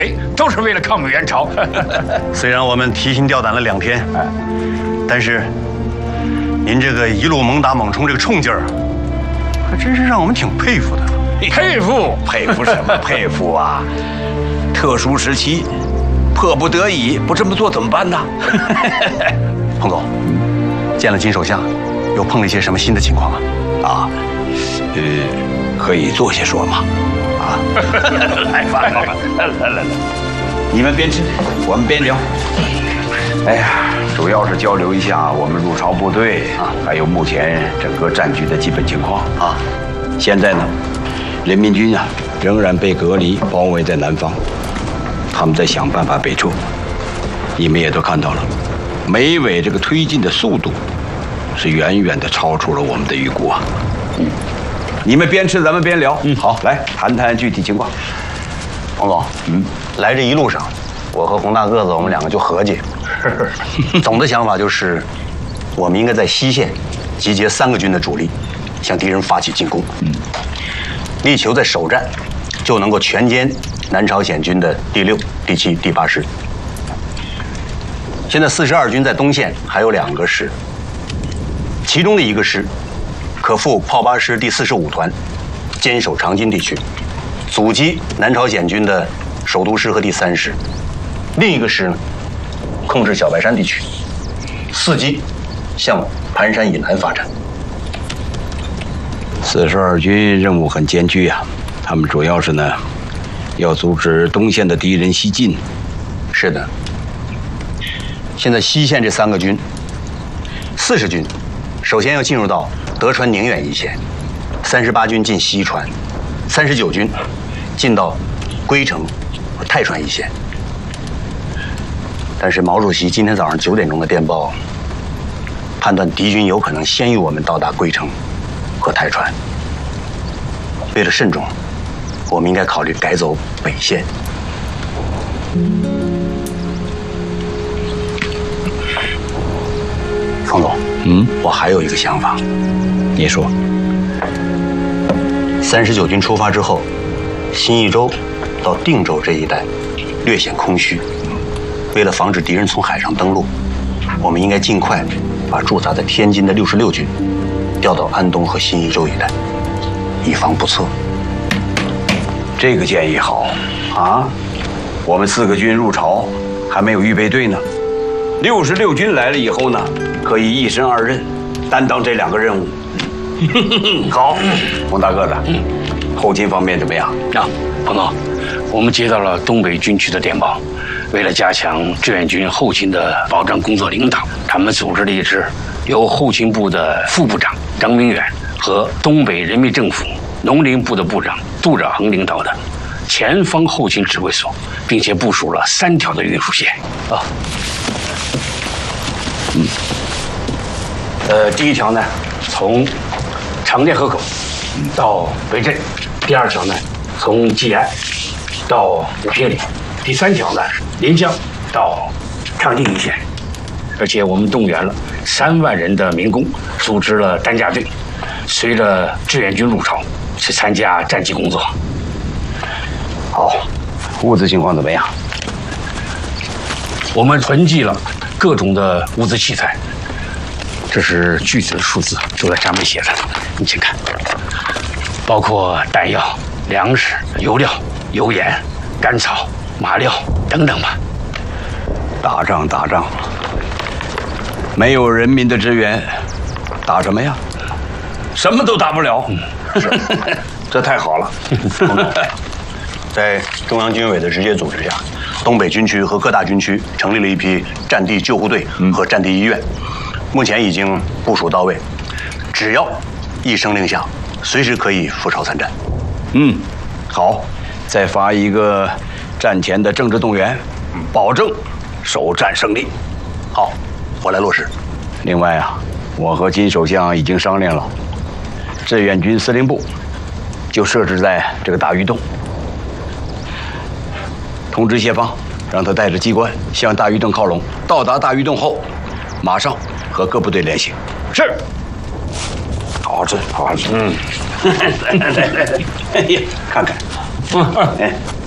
都是为了抗美援朝。 虽然我们提心吊胆了2天，但是您这个一路猛打猛冲这个冲劲儿，还真是让我们挺佩服的。 佩服， 佩服什么佩服啊？特殊时期，迫不得已，不这么做怎么办呢？ 彭总，见了金首相，又碰了一些什么新的情况吗？ 啊，可以坐下说嘛。啊，来吧，来，你们边吃，我们边聊。哎呀，主要是交流一下我们入朝部队啊，还有目前整个战局的基本情况啊。现在呢，人民军啊仍然被隔离包围在南方，他们在想办法北撤。你们也都看到了，美伪这个推进的速度是远远的超出了我们的预估啊。你们边吃咱们边聊。好，来谈谈具体情况。 彭总，来这一路上，我和洪大个子我们2个就合计，总的想法就是，我们应该在西线集结3个军的主力，向敌人发起进攻。力求在首战就能够全歼南朝鲜军的第6、第7、第8师。现在42军在东线还有2个师，其中的1个师可赴炮8师第45团，坚守长津地区，阻击南朝鲜军的首都师和第3师。另1个师呢，控制小白山地区，伺机向盘山以南发展。 42军任务很艰巨啊，他们主要是呢，要阻止东线的敌人西进。 是的，现在西线这3个军，40军首先要进入到德川宁远一线，38军进西川，39军进到龟城和太川一线。但是毛主席今天早上9点钟的电报，判断敌军有可能先于我们到达龟城和太川。为了慎重，我们应该考虑改走北线。冯总，我还有一个想法。 你说。 39军出发之后，新义州到定州这一带略显空虚。为了防止敌人从海上登陆，我们应该尽快把驻扎在天津的66军调到安东和新义州一带，以防不测。 这个建议好啊！我们4个军入朝还没有预备队呢，66军来了以后呢，可以一身2任，担当这2个任务。好，洪大个子，后勤方面怎么样？ 彭总，我们接到了东北军区的电报，为了加强志愿军后勤的保障工作领导，他们组织了一支由后勤部的副部长张明远和东北人民政府农林部的部长杜兆恒领导的前方后勤指挥所，并且部署了3条的运输线。第1条呢，从长江河口到北镇；第2条呢，从济安到武平里；第3条呢，临江到长津一线。而且我们动员了3万人的民工，组织了担架队，随着志愿军入朝去参加战绩工作。 好，物资情况怎么样？ 我们囤积了各种的物资器材，这是具体的数字，都在上面写着，你请看，包括弹药、粮食、油料、油盐、干草、马料等等吧。 打仗，没有人民的支援，打什么呀？什么都打不了。这太好了。 在中央军委的直接组织下，东北军区和各大军区成立了一批战地救护队和战地医院，目前已经部署到位，只要一声令下，随时可以赴朝参战。 好，再发一个战前的政治动员，保证首战胜利。 好，我来落实。 另外啊，我和金首相已经商量了，志愿军司令部就设置在这个大峪洞。通知谢芳，让他带着机关向大峪洞靠拢。到达大峪洞后，马上和各部队联系。 是。 好好吃，好好吃。来，看看。哎。